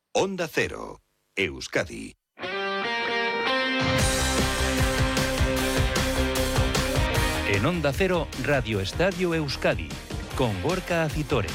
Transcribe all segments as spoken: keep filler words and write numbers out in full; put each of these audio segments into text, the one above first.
Onda Cero, Euskadi. En Onda Cero, Radio Estadio Euskadi, con Gorka Acitores.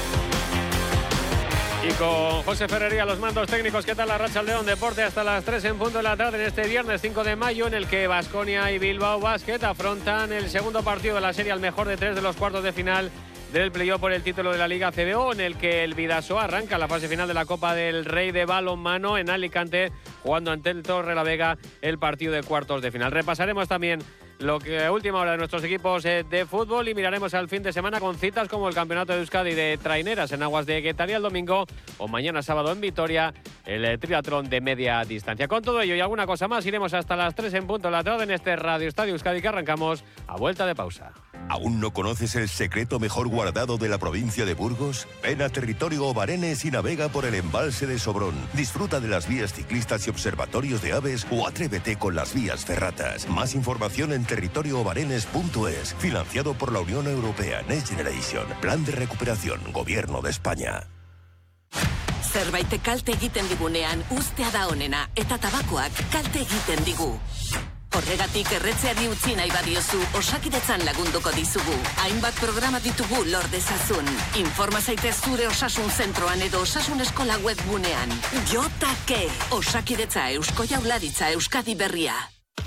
Y con José Ferrería a los mandos técnicos. ¿Qué tal la Racha León Deporte? Hasta las tres en punto de la tarde en este viernes cinco de mayo, en el que Baskonia y Bilbao Basket afrontan el segundo partido de la serie, al mejor de tres de los cuartos de final del playoff por el título de la Liga C B O, en el que el Bidasoa arranca la fase final de la Copa del Rey de balonmano en Alicante, jugando ante el Torrelavega el partido de cuartos de final. Repasaremos también lo que última hora de nuestros equipos eh, de fútbol, y miraremos al fin de semana con citas como el Campeonato de Euskadi de traineras en aguas de Guetaria el domingo, o mañana sábado en Vitoria el eh, triatlón de media distancia. Con todo ello y alguna cosa más, iremos hasta las tres en punto de la tarde en este Radio Estadio Euskadi, que arrancamos a vuelta de pausa. ¿Aún no conoces el secreto mejor guardado de la provincia de Burgos? Ven a Territorio Obarenes y navega por el embalse de Sobrón. Disfruta de las vías ciclistas y observatorios de aves, o atrévete con las vías ferratas. Más información en territorio obarenes punto es. Financiado por la Unión Europea Next Generation. Plan de recuperación, Gobierno de España. Zerbait kalte egiten digunean ustea da onena, eta tabakoak kalte egiten digu. Horregatik erretzeari utzi nahi badiozu, Osakidetzan lagunduko dizugu. Hainbat programa ditugu lor dezazun. Informa zaitez zure osasun zentroan edo osasun eskola webgunean. Jotake, Osakidetza Eusko Jaurlaritza Euskadi Berria.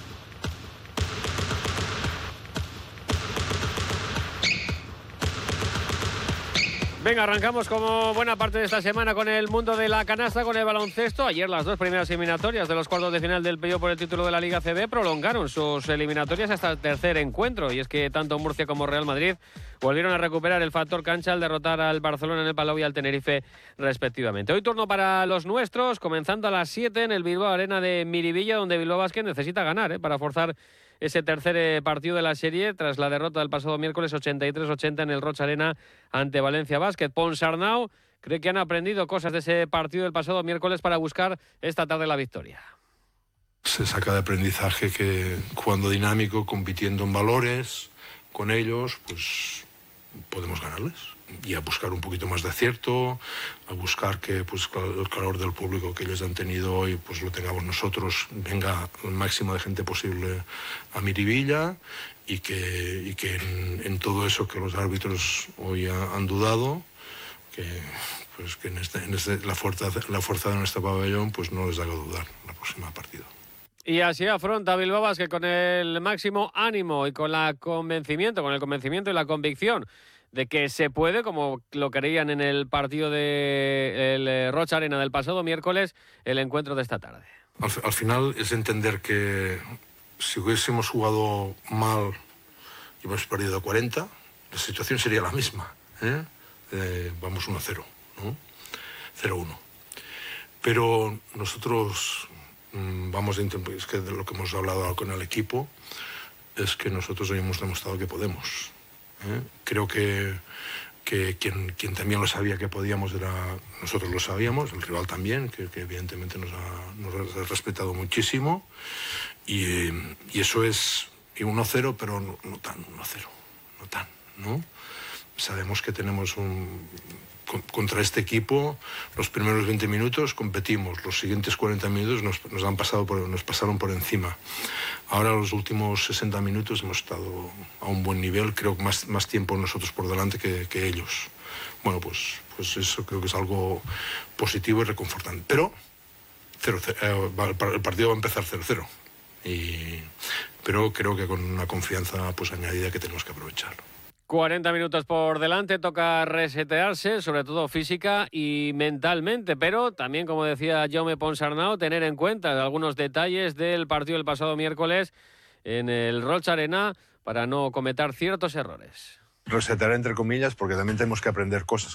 Venga, arrancamos como buena parte de esta semana con el mundo de la canasta, con el baloncesto. Ayer las dos primeras eliminatorias de los cuartos de final del playoff por el título de la Liga C B prolongaron sus eliminatorias hasta el tercer encuentro, y es que tanto Murcia como Real Madrid volvieron a recuperar el factor cancha al derrotar al Barcelona en el Palau y al Tenerife respectivamente. Hoy turno para los nuestros, comenzando a las siete en el Bilbao Arena de Miribilla, donde Bilbao Basket necesita ganar ¿eh? para forzar ese tercer partido de la serie tras la derrota del pasado miércoles ochenta y tres ochenta en el Roch Arena ante Valencia Basket. Ponsarnau cree que han aprendido cosas de ese partido del pasado miércoles para buscar esta tarde la victoria. Se saca de aprendizaje que jugando dinámico, compitiendo en valores con ellos, pues podemos ganarles. Y a buscar un poquito más de acierto, a buscar que pues, el calor del público que ellos han tenido hoy pues lo tengamos nosotros, venga el máximo de gente posible a Miribilla, y que, y que en, en todo eso que los árbitros hoy ha, han dudado, que, pues, que en, este, en este, la, fuerza, la fuerza de nuestro pabellón pues no les haga dudar la próxima partida. Y así afronta Bilbao Basket con el máximo ánimo y con la convencimiento, con el convencimiento y la convicción de que se puede, como lo creían en el partido del Roch Arena del pasado miércoles, el encuentro de esta tarde. Al, al final es entender que si hubiésemos jugado mal y hemos perdido cuarenta, la situación sería la misma. ¿eh? Eh, vamos uno a cero, ¿no? cero uno. Pero nosotros mmm, vamos a intentar, es que de lo que hemos hablado con el equipo, es que nosotros hoy hemos demostrado que podemos. ¿Eh? Creo que, que quien, quien también lo sabía que podíamos era nosotros, lo sabíamos, el rival también, que, que evidentemente nos ha, nos ha respetado muchísimo, y, y eso es uno cero, pero no, no tan uno cero, no tan, ¿no? Sabemos que tenemos un... contra este equipo, los primeros veinte minutos competimos, los siguientes cuarenta minutos nos, nos, han pasado por, nos pasaron por encima. Ahora los últimos sesenta minutos hemos estado a un buen nivel, creo que más, más tiempo nosotros por delante que, que ellos. Bueno, pues, pues eso creo que es algo positivo y reconfortante. Pero cero, cero, eh, el partido va a empezar cero cero, y, pero creo que con una confianza pues añadida que tenemos que aprovechar. cuarenta minutos por delante, toca resetearse, sobre todo física y mentalmente, pero también, como decía Jaume Ponsarnau, tener en cuenta algunos detalles del partido del pasado miércoles en el Roch Arena para no cometer ciertos errores. Resetear entre comillas, porque también tenemos que aprender cosas.